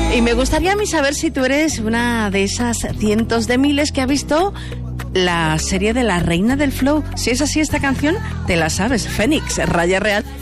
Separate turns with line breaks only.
Y me gustaría a mí saber si tú eres una de esas cientos de miles que ha visto la serie de La Reina del Flow. Si es así, esta canción te la sabes. Fénix, Raya Real.